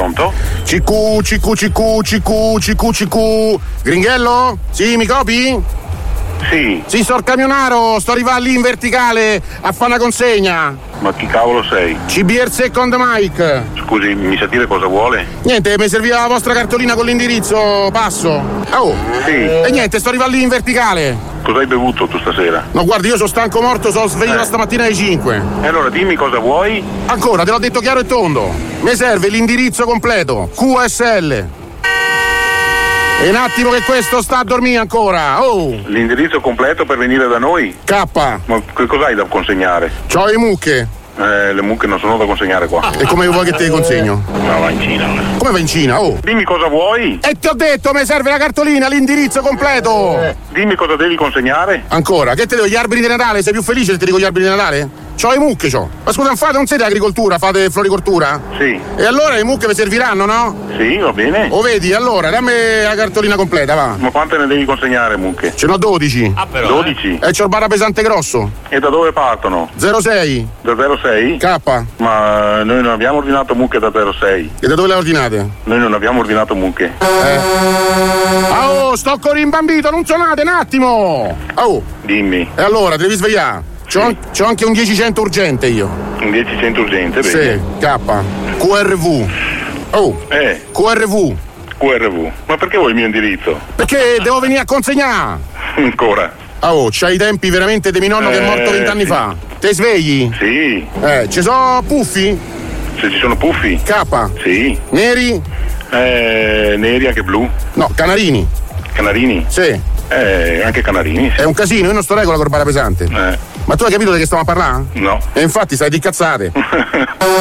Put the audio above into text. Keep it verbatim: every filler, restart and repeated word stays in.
Pronto? C Q, C Q, C Q, C Q, C Q, C Q. Gringhello? Sì, mi copi? Sì. Sì, sor camionaro, sto arrivando lì in verticale a fare una consegna. Ma chi cavolo sei? C B R Second Mike. Scusi, mi sa dire cosa vuole? Niente, mi serviva la vostra cartolina con l'indirizzo, passo. Oh. Sì. E niente, sto arrivando lì in verticale. Cosa hai bevuto tu stasera? No, guardi, io sono stanco morto, sono sveglio da Eh. stamattina alle cinque. E allora dimmi cosa vuoi? Ancora, te l'ho detto chiaro e tondo. Mi serve l'indirizzo completo, Q S L. E un attimo che questo sta a dormire ancora. Oh! L'indirizzo completo per venire da noi? K. Ma che cos'hai da consegnare? C'ho le mucche. Eh, le mucche non sono da consegnare qua. E come vuoi che te le consegno? No, va in Cina. Come va in Cina? Oh! Dimmi cosa vuoi? E ti ho detto, mi serve la cartolina, l'indirizzo completo! Dimmi cosa devi consegnare? Ancora, che te devo gli alberi di Natale? Sei più felice se ti dico gli alberi di Natale? C'ho le mucche, c'ho. Ma scusa, non fate, non siete agricoltura, fate floricoltura? Sì. E allora le mucche vi serviranno, no? Sì, va bene. O vedi, allora, dammi la cartolina completa, va. Ma quante ne devi consegnare, mucche? Ce n'ho dodici. Ah, però. dodici? E c'ho il barra pesante grosso. E da dove partono? zero sei. Da zero sei? K. Ma noi non abbiamo ordinato mucche da zero sei. E da dove le ordinate? Noi non abbiamo ordinato mucche. Ah, oh, sto con imbambito, non suonate, un attimo! Oh, Dimmi. e allora, devi svegliare. C'ho, an- c'ho anche un dieci cento urgente io. Un dieci cento urgente, Sì, vedi? K. Q R V. Oh, Eh, Q R V. Q R V. Ma perché vuoi il mio indirizzo? Perché devo venire a consegnare. Ancora? Ah, oh, c'hai i tempi veramente di mio nonno che è morto Eh, vent'anni sì. fa. Te svegli? Sì. Eh, ci sono puffi? Se ci sono puffi? K. Sì. Neri? Eh, neri anche blu? No, canarini. Canarini? Sì. Eh, anche canarini, sì. È un casino, io non sto regola col bara pesante. Eh, Ma tu hai capito di che stiamo a parlare? no. E infatti sai di cazzate.